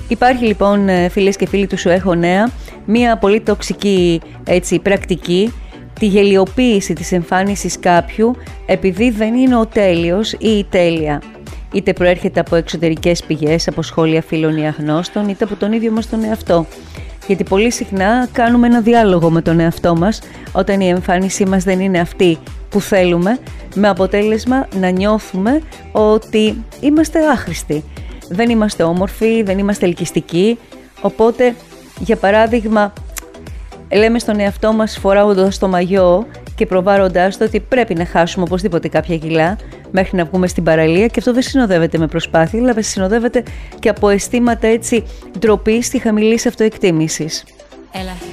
Υπάρχει λοιπόν, φίλες και φίλοι του Σου Έχω Νέα, μία πολύ τοξική πρακτική, τη γελιοποίηση της εμφάνισης κάποιου επειδή δεν είναι ο τέλειος ή η τέλεια. Είτε προέρχεται από εξωτερικές πηγές, από σχόλια φίλων ή αγνώστων, είτε από τον ίδιο μας τον εαυτό. Γιατί πολύ συχνά κάνουμε ένα διάλογο με τον εαυτό μας όταν η εμφάνισή μας δεν είναι αυτή που θέλουμε, με αποτέλεσμα να νιώθουμε ότι είμαστε άχρηστοι. Δεν είμαστε όμορφοι, δεν είμαστε ελκυστικοί, οπότε για παράδειγμα λέμε στον εαυτό μας φοράοντας το μαγιό και προβάροντάς το ότι πρέπει να χάσουμε οπωσδήποτε κάποια κιλά μέχρι να βγούμε στην παραλία, και αυτό δεν συνοδεύεται με προσπάθεια, αλλά συνοδεύεται και από αισθήματα ντροπής και χαμηλής αυτοεκτίμησης.